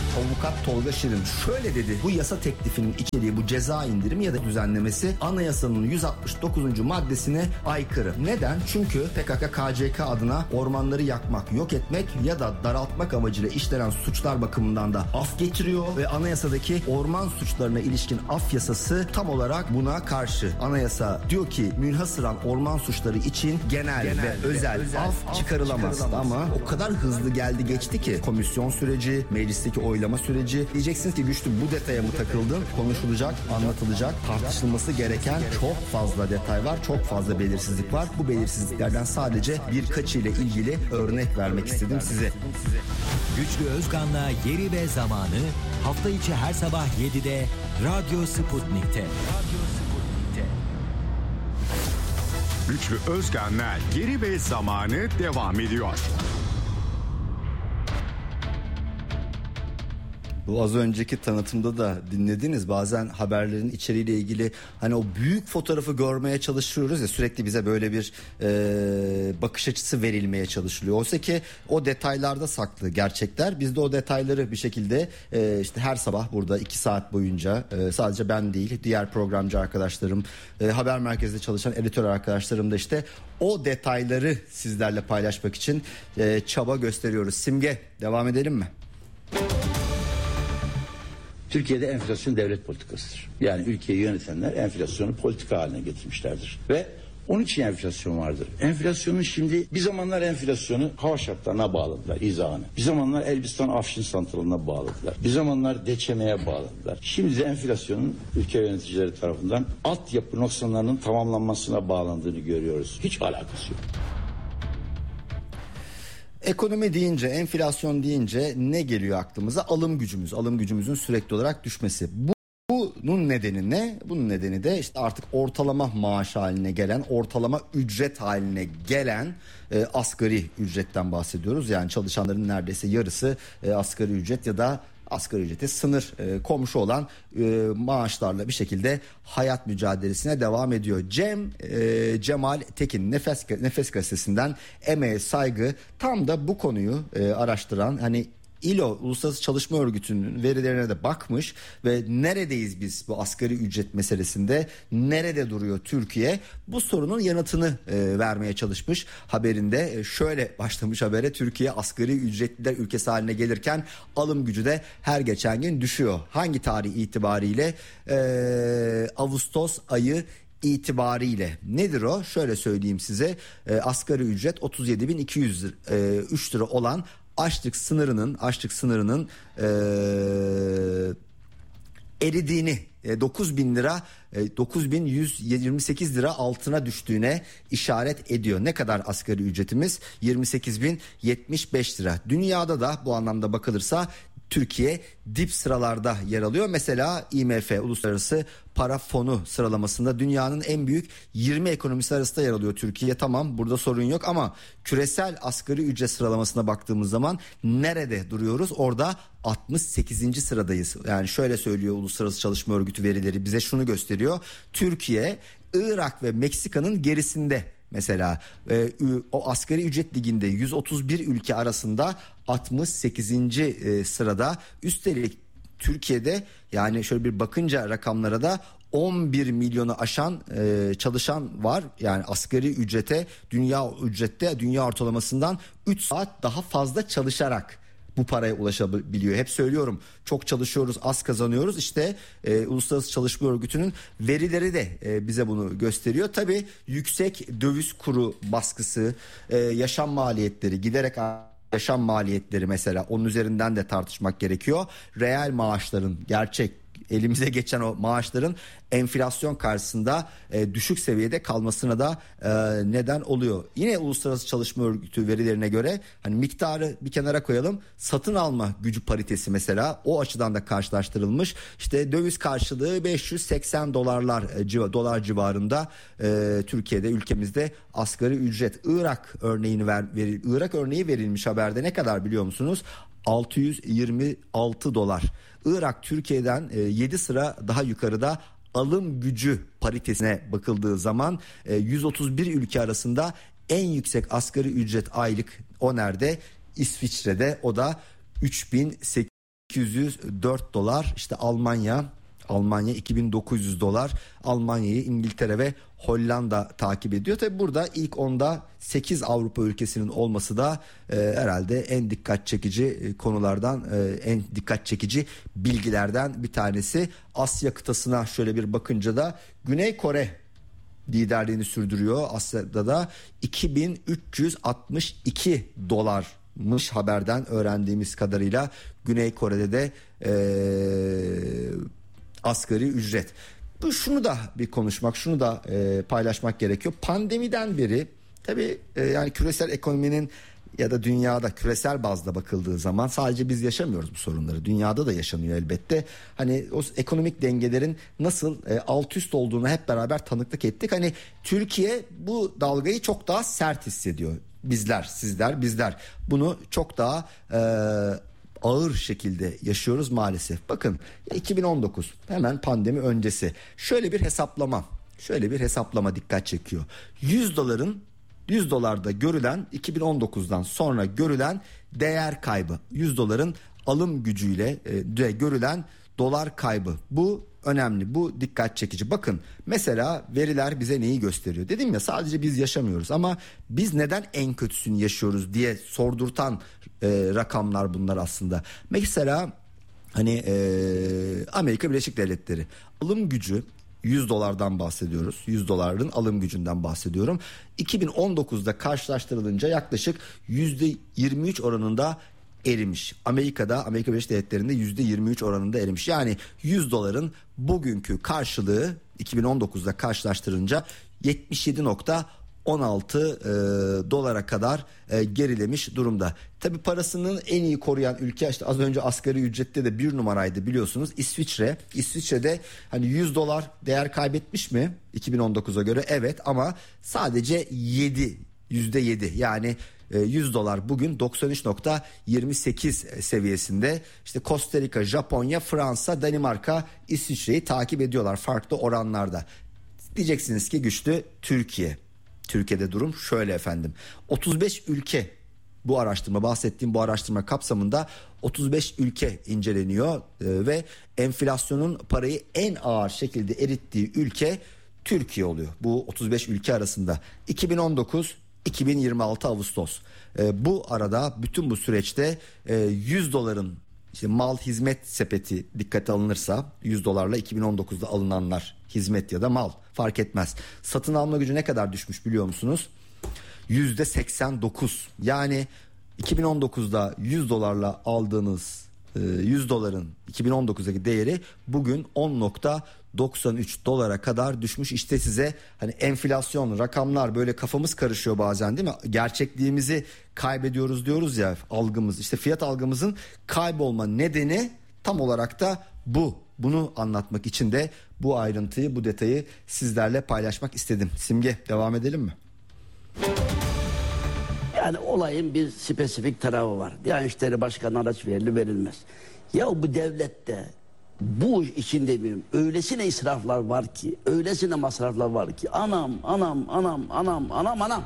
Avukat Tolga Şirin şöyle dedi: bu yasa teklifinin içeriği, bu ceza indirimi ya da düzenlemesi anayasanın 169. maddesine aykırı. Neden? Çünkü PKK-KCK adına ormanları yakmak, yok etmek ya da daraltmak amacıyla işlenen suçlar bakımından da af getiriyor ve anayasadaki orman suçlarına ilişkin af yasası tam olarak buna karşı. Anayasa diyor ki münhasıran orman suçları için genel ve özel af çıkarılamaz. Ama o kadar hızlı geldi geçti ki komisyon süreci, meclisteki oylama süreci. Diyeceksiniz ki Güçlü, bu detaya mı takıldın? Konuşulacak, anlatılacak, tartışılması gereken çok fazla detay var, çok fazla belirsizlik var. Bu belirsizliklerden sadece birkaçı ile ilgili örnek vermek istedim size. Güçlü Özkan'la Yeri ve Zamanı hafta içi her sabah 7'de Radyo Sputnik'te. Güçlü Özkan'la Yeri ve Zamanı devam ediyor. Bu az önceki tanıtımda da dinlediniz. Bazen haberlerin içeriğiyle ilgili hani o büyük fotoğrafı görmeye çalışıyoruz ya, sürekli bize böyle bir bakış açısı verilmeye çalışılıyor. Oysa ki o detaylarda saklı gerçekler. Biz de o detayları bir şekilde işte her sabah burada 2 saat boyunca sadece ben değil, diğer programcı arkadaşlarım, haber merkezinde çalışan editör arkadaşlarım da işte o detayları sizlerle paylaşmak için çaba gösteriyoruz. Simge, devam edelim mi? Türkiye'de enflasyon devlet politikasıdır. Yani ülkeyi yönetenler enflasyonu politika haline getirmişlerdir. Ve onun için enflasyon vardır. Enflasyonun şimdi bir zamanlar enflasyonu hava şartlarına bağladılar, izahını. Bir zamanlar Elbistan Afşin Santralı'na bağladılar. Bir zamanlar DÇM'ye bağladılar. Şimdi de enflasyonun ülke yöneticileri tarafından altyapı noksanlarının tamamlanmasına bağlandığını görüyoruz. Hiç alakası yok. Ekonomi deyince, enflasyon deyince ne geliyor aklımıza? Alım gücümüz, alım gücümüzün sürekli olarak düşmesi. Bunun nedeni ne? Bunun nedeni de işte artık ortalama maaş haline gelen, ortalama ücret haline gelen asgari ücretten bahsediyoruz. Yani çalışanların neredeyse yarısı asgari ücret ya da asgari ücrete sınır komşu olan maaşlarla bir şekilde hayat mücadelesine devam ediyor. Cemal Tekin Nefes Gazetesi'nden emeğe saygı, tam da bu konuyu araştıran, hani İLO Uluslararası Çalışma Örgütü'nün verilerine de bakmış ve neredeyiz biz bu asgari ücret meselesinde, nerede duruyor Türkiye, bu sorunun yanıtını vermeye çalışmış. Haberinde şöyle başlamış habere: Türkiye asgari ücretliler ülkesi haline gelirken alım gücü de her geçen gün düşüyor. Hangi tarih itibariyle? Ağustos ayı itibariyle. Nedir o? Şöyle söyleyeyim size. Asgari ücret 37.203 lira olan açlık sınırının eridiğini, 9.000 lira 9.128 lira altına düştüğüne işaret ediyor. Ne kadar asgari ücretimiz? 28.075 lira. Dünyada da bu anlamda bakılırsa Türkiye dip sıralarda yer alıyor. Mesela IMF Uluslararası Para Fonu sıralamasında dünyanın en büyük 20 ekonomisi arasında yer alıyor Türkiye. Tamam, burada sorun yok ama küresel asgari ücret sıralamasına baktığımız zaman nerede duruyoruz? Orada 68. sıradayız. Yani şöyle söylüyor Uluslararası Çalışma Örgütü verileri, bize şunu gösteriyor: Türkiye, Irak ve Meksika'nın gerisinde. Mesela o asgari ücret liginde 131 ülke arasında 68. sırada. Üstelik Türkiye'de, yani şöyle bir bakınca rakamlara da 11 milyonu aşan çalışan var. Yani asgari ücrete, dünya ortalamasından 3 saat daha fazla çalışarak bu paraya ulaşabiliyor. Hep söylüyorum, çok çalışıyoruz, az kazanıyoruz. İşte Uluslararası Çalışma Örgütü'nün verileri de bize bunu gösteriyor. Tabii yüksek döviz kuru baskısı, yaşam maliyetleri, giderek yaşam maliyetleri, mesela onun üzerinden de tartışmak gerekiyor. Reel maaşların, gerçek elimize geçen o maaşların enflasyon karşısında düşük seviyede kalmasına da neden oluyor. Yine Uluslararası Çalışma Örgütü verilerine göre, hani miktarı bir kenara koyalım, satın alma gücü paritesi mesela o açıdan da karşılaştırılmış. İşte döviz karşılığı 580 dolar civarında Türkiye'de, ülkemizde asgari ücret. Irak örneği verilmiş haberde. Ne kadar biliyor musunuz? 626 dolar. Irak Türkiye'den 7 sıra daha yukarıda alım gücü paritesine bakıldığı zaman 131 ülke arasında en yüksek asgari ücret aylık o nerede? İsviçre'de, o da 3800 204 dolar. İşte Almanya 2900 dolar. Almanya'yı İngiltere ve Hollanda takip ediyor. Tabi burada ilk 10'da 8 Avrupa ülkesinin olması da herhalde en dikkat çekici konulardan, en dikkat çekici bilgilerden bir tanesi. Asya kıtasına şöyle bir bakınca da Güney Kore liderliğini sürdürüyor. Asya'da da 2362 dolarmış haberden öğrendiğimiz kadarıyla. Güney Kore'de de asgari ücret. Şunu da bir konuşmak, şunu da paylaşmak gerekiyor. Pandemiden beri tabii yani küresel ekonominin ya da dünyada küresel bazda bakıldığı zaman sadece biz yaşamıyoruz bu sorunları. Dünyada da yaşanıyor elbette. Hani o ekonomik dengelerin nasıl alt üst olduğunu hep beraber tanıklık ettik. Hani Türkiye bu dalgayı çok daha sert hissediyor. Bizler, sizler, bizler bunu çok daha ağır şekilde yaşıyoruz maalesef. Bakın 2019 hemen pandemi öncesi şöyle bir hesaplama dikkat çekiyor. 100 dolarda görülen 2019'dan sonra görülen değer kaybı, 100 doların alım gücüyle görülen dolar kaybı, bu önemli, bu dikkat çekici. Bakın mesela veriler bize neyi gösteriyor? Dedim ya sadece biz yaşamıyoruz ama biz neden en kötüsünü yaşıyoruz diye sordurtan rakamlar bunlar aslında. Mesela hani Amerika Birleşik Devletleri alım gücü 100 dolardan bahsediyoruz. 100 doların alım gücünden bahsediyorum. 2019'da karşılaştırılınca yaklaşık %23 oranında erimiş. Amerika Birleşik Devletleri'nde %23 oranında erimiş. Yani 100 doların bugünkü karşılığı 2019'da karşılaştırınca 77.16 dolara kadar gerilemiş durumda. Tabii parasının en iyi koruyan ülke işte az önce asgari ücrette de bir numaraydı biliyorsunuz İsviçre. İsviçre'de hani 100 dolar değer kaybetmiş mi 2019'a göre? Evet, ama sadece %7 yani 100 dolar bugün 93.28 seviyesinde. İşte Costa Rica, Japonya, Fransa, Danimarka, İsviçre'yi takip ediyorlar farklı oranlarda. Diyeceksiniz ki güçlü Türkiye. Türkiye'de durum şöyle efendim. 35 ülke bahsettiğim bu araştırma kapsamında 35 ülke inceleniyor ve enflasyonun parayı en ağır şekilde erittiği ülke Türkiye oluyor. Bu 35 ülke arasında 2019-2026 Ağustos. Bu arada bütün bu süreçte 100 doların işte mal hizmet sepeti dikkate alınırsa 100 dolarla 2019'da alınanlar hizmet ya da mal fark etmez. Satın alma gücü ne kadar düşmüş biliyor musunuz? %89. Yani 2019'da 100 dolarla aldığınız 100 doların 2019'daki değeri bugün 10.93 dolara kadar düşmüş. İşte size hani enflasyon, rakamlar böyle kafamız karışıyor bazen değil mi? Gerçekliğimizi kaybediyoruz diyoruz ya, algımız. İşte fiyat algımızın kaybolma nedeni tam olarak da bu. Bunu anlatmak için de bu ayrıntıyı, bu detayı sizlerle paylaşmak istedim. Simge, devam edelim mi? Yani olayın bir spesifik tarafı var. Diyanet İşleri Başkanı araç verilmez. Ya bu devlette bu içinde demiyorum, öylesine israflar var ki, öylesine masraflar var ki anam.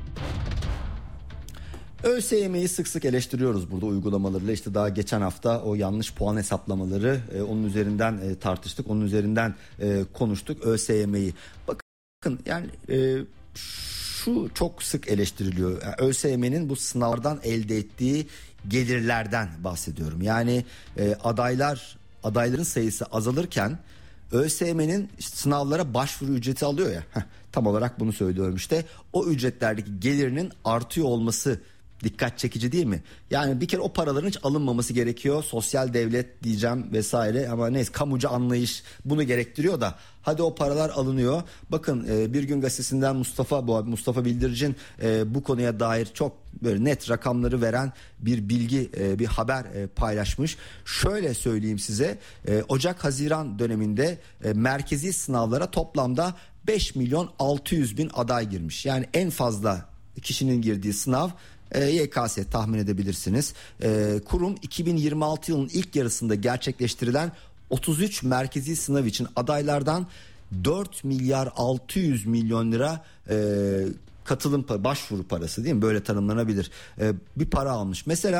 ÖSYM'yi sık sık eleştiriyoruz burada uygulamalarıyla. İşte daha geçen hafta o yanlış puan hesaplamaları onun üzerinden tartıştık, onun üzerinden konuştuk ÖSYM'yi. Bakın yani şu çok sık eleştiriliyor. Yani ÖSYM'nin bu sınavdan elde ettiği gelirlerden bahsediyorum. Yani adayların sayısı azalırken ÖSYM'nin sınavlara başvuru ücreti alıyor ya. Tam olarak bunu söylüyorum işte. O ücretlerdeki gelirinin artıyor olması dikkat çekici değil mi? Yani bir kere o paraların hiç alınmaması gerekiyor. Sosyal devlet diyeceğim vesaire ama neyse, kamucu anlayış bunu gerektiriyor da hadi o paralar alınıyor. Bakın Bir Gün Gazetesi'nden Mustafa Bildiric'in bu konuya dair çok böyle net rakamları veren bir bilgi, bir haber paylaşmış. Şöyle söyleyeyim size, Ocak-Haziran döneminde merkezi sınavlara toplamda 5.600.000 aday girmiş. Yani en fazla kişinin girdiği sınav YKS, tahmin edebilirsiniz. Kurum 2026 yılının ilk yarısında gerçekleştirilen 33 merkezi sınav için adaylardan 4 milyar 600 milyon lira başvuru parası değil mi? Böyle tanımlanabilir. Bir para almış. Mesela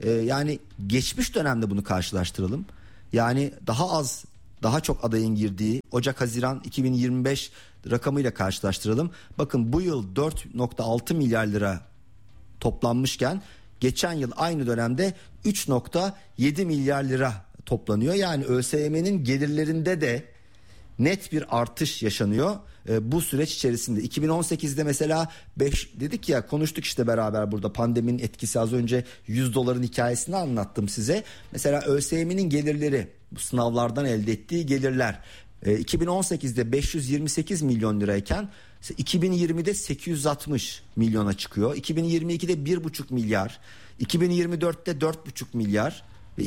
Yani geçmiş dönemde bunu karşılaştıralım. Yani daha çok adayın girdiği Ocak-Haziran 2025 rakamıyla karşılaştıralım. Bakın bu yıl 4.6 milyar lira toplanmışken geçen yıl aynı dönemde 3.7 milyar lira toplanıyor. Yani ÖSYM'nin gelirlerinde de net bir artış yaşanıyor bu süreç içerisinde. 2018'de mesela 5 dedik ya, konuştuk işte beraber burada, pandeminin etkisi, az önce $100 hikayesini anlattım size. Mesela ÖSYM'nin gelirleri, bu sınavlardan elde ettiği gelirler 2018'de 528 milyon lirayken 2020'de 860 milyona çıkıyor. 2022'de 1,5 milyar, 2024'te 4,5 milyar ve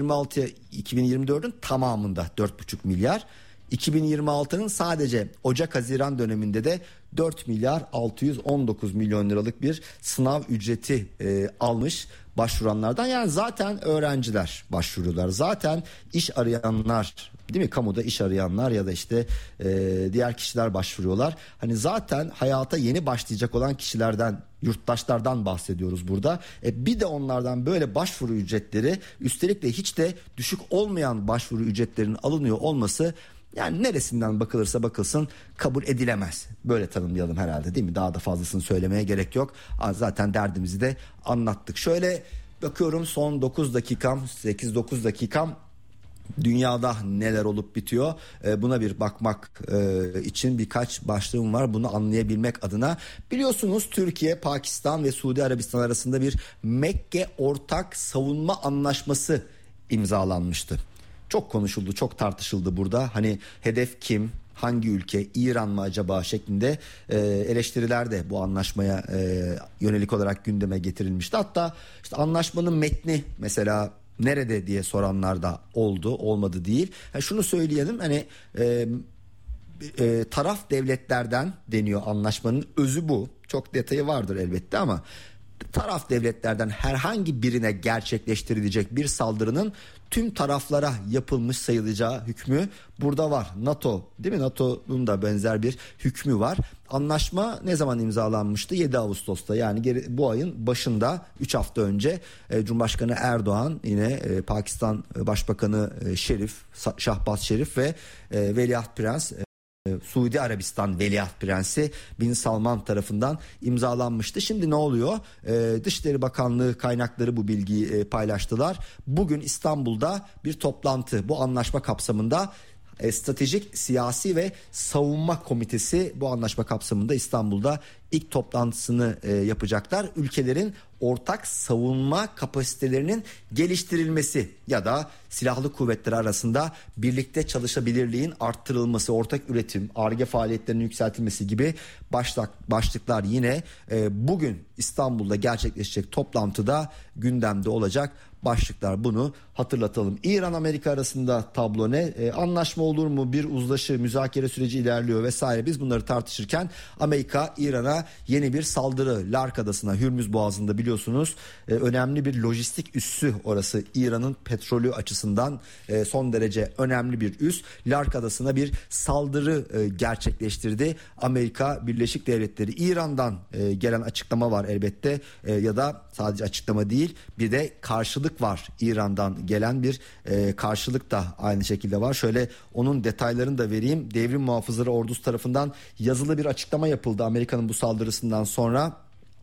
2024'ün tamamında 4,5 milyar. 2026'nın sadece Ocak-Haziran döneminde de 4 milyar 619 milyon liralık bir sınav ücreti almış başvuranlardan. Yani zaten öğrenciler başvuruyorlar. Zaten iş arayanlar, değil mi? Kamuda iş arayanlar ya da işte diğer kişiler başvuruyorlar. Hani zaten hayata yeni başlayacak olan kişilerden, yurttaşlardan bahsediyoruz burada. Bir de onlardan böyle başvuru ücretleri, üstelik de hiç de düşük olmayan başvuru ücretlerinin alınıyor olması, yani neresinden bakılırsa bakılsın kabul edilemez. Böyle tanımlayalım herhalde, değil mi? Daha da fazlasını söylemeye gerek yok. Zaten derdimizi de anlattık. Şöyle bakıyorum, son 9 dakikam, 8-9 dakikam, dünyada neler olup bitiyor buna bir bakmak için birkaç başlığım var, bunu anlayabilmek adına. Biliyorsunuz Türkiye, Pakistan ve Suudi Arabistan arasında bir Mekke Ortak Savunma Anlaşması imzalanmıştı. Çok konuşuldu, çok tartışıldı burada. Hani hedef kim, hangi ülke, İran mı acaba şeklinde eleştiriler de bu anlaşmaya yönelik olarak gündeme getirilmişti. Hatta işte anlaşmanın metni mesela nerede diye soranlar da oldu, olmadı değil. Şunu söyleyelim, hani taraf devletlerden deniyor, anlaşmanın özü bu. Çok detayı vardır elbette ama taraf devletlerden herhangi birine gerçekleştirilecek bir saldırının tüm taraflara yapılmış sayılacağı hükmü burada var. NATO, değil mi? NATO'nun da benzer bir hükmü var. Anlaşma ne zaman imzalanmıştı? 7 Ağustos'ta, yani bu ayın başında, 3 hafta önce Cumhurbaşkanı Erdoğan, yine Pakistan Başbakanı Şahbaz Şerif ve Veliaht Prens, Suudi Arabistan Veliaht Prensi Bin Salman tarafından imzalanmıştı. Şimdi ne oluyor? Dışişleri Bakanlığı kaynakları bu bilgiyi paylaştılar. Bugün İstanbul'da bir toplantı, bu anlaşma kapsamında Stratejik Siyasi ve Savunma Komitesi bu anlaşma kapsamında İstanbul'da ilk toplantısını yapacaklar. Ülkelerin ortak savunma kapasitelerinin geliştirilmesi ya da silahlı kuvvetler arasında birlikte çalışabilirliğin arttırılması, ortak üretim, Ar-Ge faaliyetlerinin yükseltilmesi gibi başlıklar yine bugün İstanbul'da gerçekleşecek toplantıda gündemde olacak başlıklar. Bunu hatırlatalım. İran-Amerika arasında tablo ne? Anlaşma olur mu? Bir uzlaşı, müzakere süreci ilerliyor vesaire. Biz bunları tartışırken Amerika İran'a yeni bir saldırı, Lark Adası'na, Hürmüz Boğazı'nda biliyorsunuz önemli bir lojistik üssü orası. İran'ın petrolü açısından son derece önemli bir üs. Lark Adası'na bir saldırı gerçekleştirdi Amerika Birleşik Devletleri. İran'dan gelen açıklama var elbette ya da sadece açıklama değil, bir de karşılık var. İran'dan gelen bir karşılık da aynı şekilde var. Şöyle onun detaylarını da vereyim. Devrim Muhafızları Ordusu tarafından yazılı bir açıklama yapıldı Amerika'nın bu saldırısından sonra.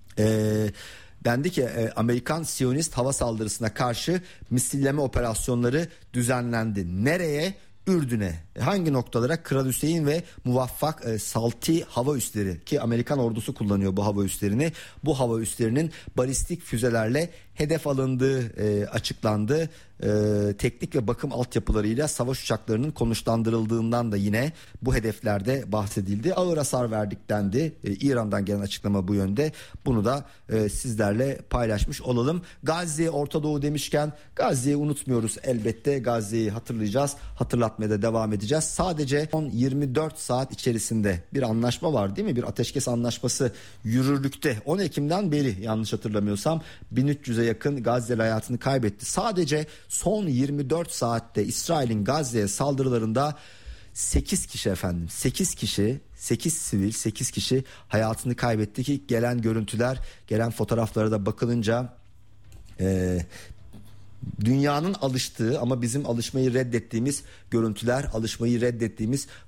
Dendi ki Amerikan Siyonist hava saldırısına karşı misilleme operasyonları düzenlendi. Nereye? Ürdün'e. Hangi noktalara? Kral Hüseyin ve Muvaffak Salti hava üsleri, ki Amerikan ordusu kullanıyor bu hava üslerini. Bu hava üslerinin balistik füzelerle hedef alındığı açıklandı. Teknik ve bakım altyapılarıyla savaş uçaklarının konuşlandırıldığından da yine bu hedeflerde bahsedildi. Ağır hasar verdik dendi. İran'dan gelen açıklama bu yönde. Bunu da sizlerle paylaşmış olalım. Gazze, Orta Doğu demişken Gazze'yi unutmuyoruz elbette. Gazze'yi hatırlayacağız. Hatırlatmaya da devam edeceğiz. Sadece son 24 saat içerisinde bir anlaşma var, değil mi? Bir ateşkes anlaşması yürürlükte. 10 Ekim'den beri yanlış hatırlamıyorsam 1300'e yakın Gazze'li hayatını kaybetti. Sadece son 24 saatte İsrail'in Gazze'ye saldırılarında 8 kişi efendim, 8 kişi, 8 sivil, 8 kişi hayatını kaybetti ki gelen görüntüler, gelen fotoğraflara da bakılınca dünyanın alıştığı ama bizim alışmayı reddettiğimiz görüntüler, alışmayı reddettiğimiz